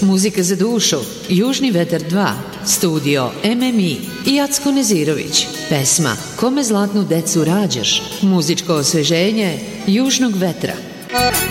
Muzika za dušu, Južni vetar 2, studio MMI i Jacko Nezirović. Pesma Kome zlatnu decu rađaš, muzičko osveženje Južnog vetra.